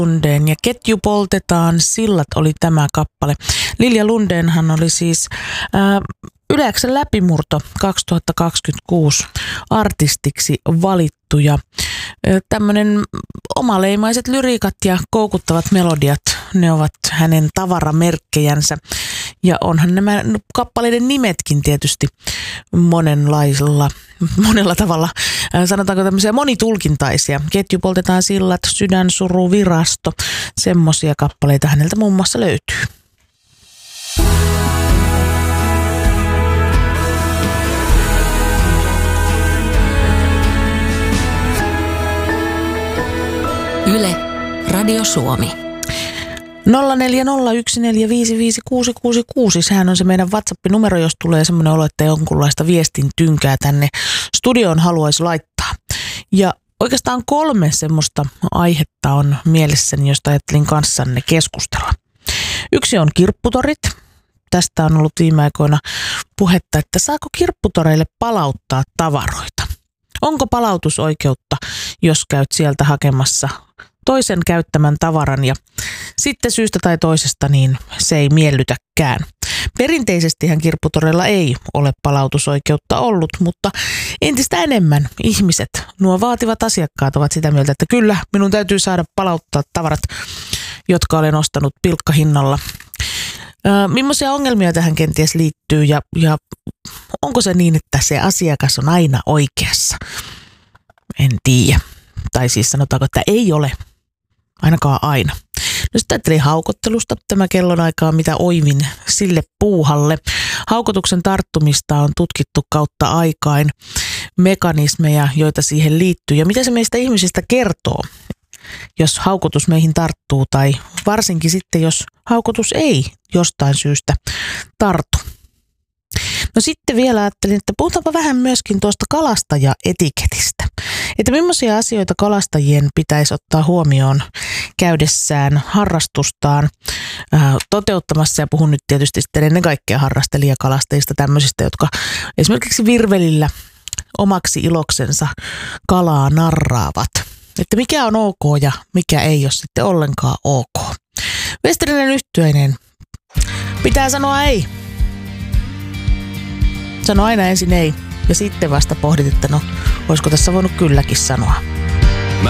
Lundén ja Ketju poltetaan, sillat oli tämä kappale. Lilja Lundénhan oli siis Yle X:n läpimurto 2026 artistiksi valittu ja tämmöinen omaleimaiset lyriikat ja koukuttavat melodiat, ne ovat hänen tavaramerkkejänsä. Ja onhan nämä kappaleiden nimetkin tietysti monella tavalla, sanotaanko tämmöisiä monitulkintaisia. Ketju poltetaan, sillat, sydänsuru, virasto, semmoisia kappaleita häneltä muun muassa löytyy. Yle, Radio Suomi. 0401455666. Sehän on se meidän WhatsApp-numero, jos tulee semmoinen olo, että jonkunlaista viestin tynkää tänne studioon haluaisi laittaa. Ja oikeastaan 3 semmoista aihetta on mielessäni, josta ajattelin kanssanne keskustella. Yksi on kirpputorit. Tästä on ollut viime aikoina puhetta, että saako kirpputoreille palauttaa tavaroita? Onko palautusoikeutta, jos käyt sieltä hakemassa toisen käyttämän tavaran ja sitten syystä tai toisesta niin se ei miellytäkään. Perinteisestihän kirpputoreilla ei ole palautusoikeutta ollut, mutta entistä enemmän ihmiset, nuo vaativat asiakkaat ovat sitä mieltä, että kyllä minun täytyy saada palauttaa tavarat, jotka olen ostanut pilkkahinnalla. Millaisia ongelmia tähän kenties liittyy ja onko se niin, että se asiakas on aina oikeassa? En tiedä. Tai siis sanotaanko, että ei ole ainakaan aina. No sitten ajattelin haukottelusta. Tämä kellonaika on mitä oivin sille puuhalle. Haukotuksen tarttumista on tutkittu kautta aikain, mekanismeja, joita siihen liittyy ja mitä se meistä ihmisistä kertoo, jos haukotus meihin tarttuu tai varsinkin sitten, jos haukotus ei jostain syystä tartu. No sitten vielä ajattelin, että puhutaanpa vähän myöskin tuosta kalastajaetiketistä. Että millaisia asioita kalastajien pitäisi ottaa huomioon käydessään harrastustaan toteuttamassa. Ja puhun nyt tietysti sitten ennen kaikkea harrastelijakalastajista, tämmöisistä, jotka esimerkiksi virvelillä omaksi iloksensa kalaa narraavat. Että mikä on ok ja mikä ei ole sitten ollenkaan ok. Westerinen Yhtyeinen. Pitää sanoa ei. Sano aina ensin ei ja sitten vasta pohdit, että no, olisiko tässä voinut kylläkin sanoa.